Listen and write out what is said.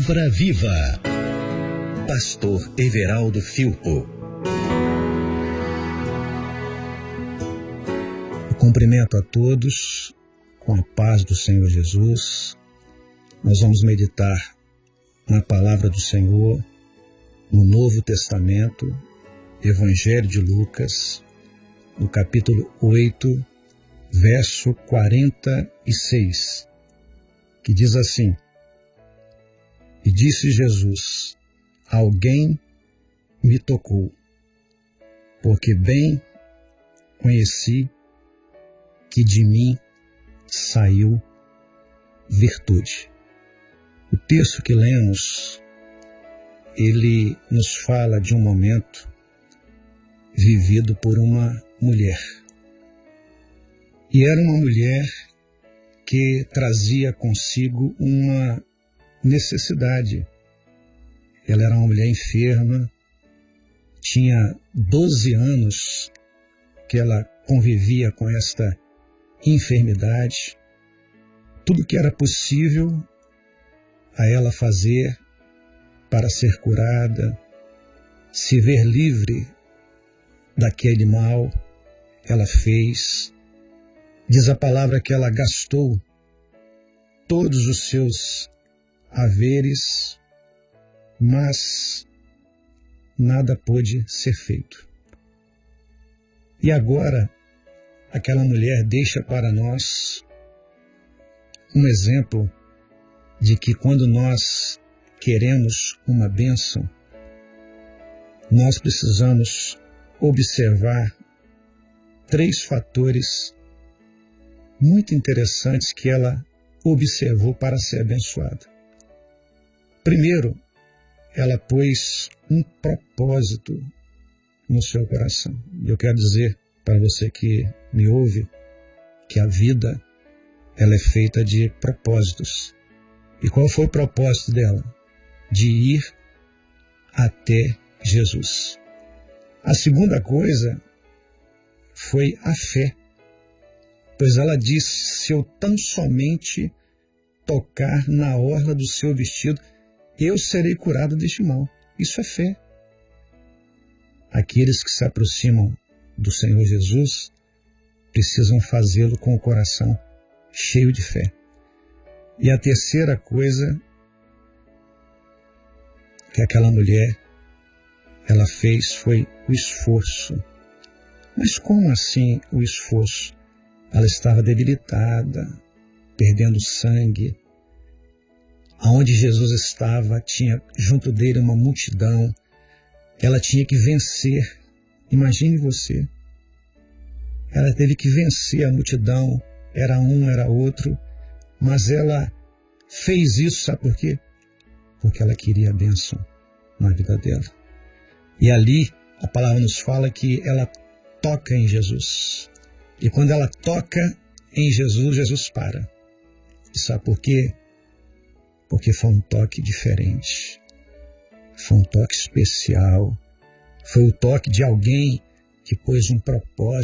Palavra Viva. Pastor Everaldo Filpo. Eu cumprimento a todos com a paz do Senhor Jesus. Nós vamos meditar na palavra do Senhor no Novo Testamento, Evangelho de Lucas, no capítulo 8, verso 46, que diz assim: E disse Jesus: Alguém me tocou, porque bem conheci que de mim saiu virtude. O texto que lemos, ele nos fala de um momento vivido por uma mulher. E era uma mulher que trazia consigo uma necessidade. Ela era uma mulher enferma, tinha 12 anos que ela convivia com esta enfermidade. Tudo que era possível a ela fazer para ser curada, se ver livre daquele mal, ela fez. Diz a palavra que ela gastou todos os seus haveres, mas nada pôde ser feito. E agora, aquela mulher deixa para nós um exemplo de que quando nós queremos uma bênção, nós precisamos observar 3 fatores muito interessantes que ela observou para ser abençoada. Primeiro, ela pôs um propósito no seu coração. Eu quero dizer para você que me ouve que a vida ela é feita de propósitos. E qual foi o propósito dela? De ir até Jesus. A segunda coisa foi a fé, pois ela disse: se eu tão somente tocar na orla do seu vestido, eu serei curado deste mal. Isso é fé. Aqueles que se aproximam do Senhor Jesus precisam fazê-lo com o coração cheio de fé. E a terceira coisa que aquela mulher ela fez foi o esforço. Mas como assim o esforço? Ela estava debilitada, perdendo sangue. Aonde Jesus estava, tinha junto dele uma multidão. Ela tinha que vencer. Imagine você. Ela teve que vencer a multidão. Era um, era outro. Mas ela fez isso, sabe por quê? Porque ela queria a bênção na vida dela. E ali, a palavra nos fala que ela toca em Jesus. E quando ela toca em Jesus, Jesus para. E sabe por quê? Porque foi um toque diferente. Foi um toque especial. Foi o toque de alguém que pôs um propósito